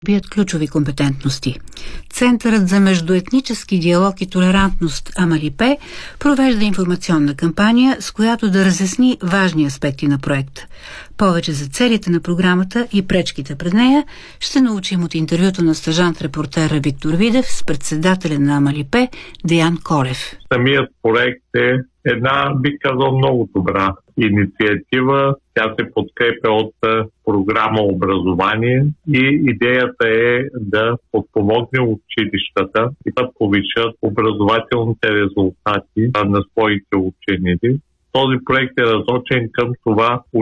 бият ключови компетентности. Центърът за междуетнически диалог и толерантност Амалипе провежда информационна кампания, с която да разясни важни аспекти на проекта. Повече за целите на програмата и пречките пред нея ще научим от интервюто на стажант-репортера Виктор Видев с председателя на Амалипе Деян Колев. Самият проект е една, бих казал, много добра инициатива. Тя се подкрепя от програма образование и идеята е да подпомогне училищата и да повишат образователните резултати на своите ученици. Този проект е насочен към това